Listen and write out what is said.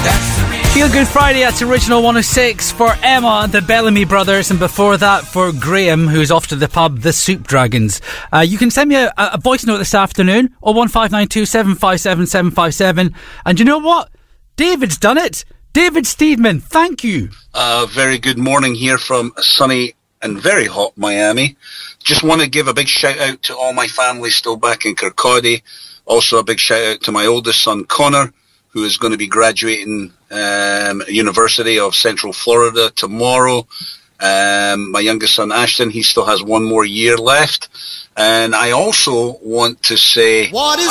Feel Good Friday, that's Original 106 for Emma and the Bellamy Brothers, and before that for Graham, who's off to the pub, the Soup Dragons. You can send me a voice note this afternoon, 01592 757 757. And you know what? David's done it. David Steedman, thank you. Very good morning here from sunny and very hot Miami. Just want to give a big shout out to all my family still back in Kirkcaldy. Also a big shout out to my oldest son, Connor, who is going to be graduating University of Central Florida tomorrow. My youngest son, Ashton, he still has one more year left. And I also want to say...